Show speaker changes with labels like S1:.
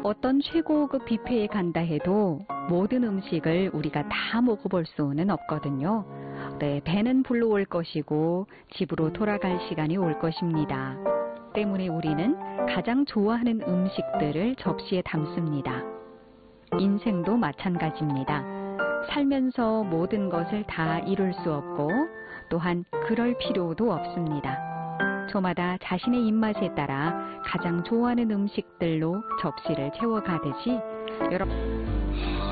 S1: 어떤 최고급 뷔페에 간다 해도 모든 음식을 우리가 다 먹어볼 수는 없거든요. 네, 배는 불러올 것이고 집으로 돌아갈 시간이 올 것입니다. 때문에 우리는 가장 좋아하는 음식들을 접시에 담습니다. 인생도 마찬가지입니다. 살면서 모든 것을 다 이룰 수 없고 또한 그럴 필요도 없습니다. 저마다 자신의 입맛에 따라 가장 좋아하는 음식들로 접시를 채워가듯이 여러분